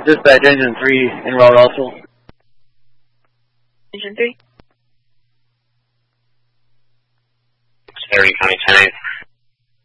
Dispatch engine 3 en route also. Engine 3. Harry County 10-8.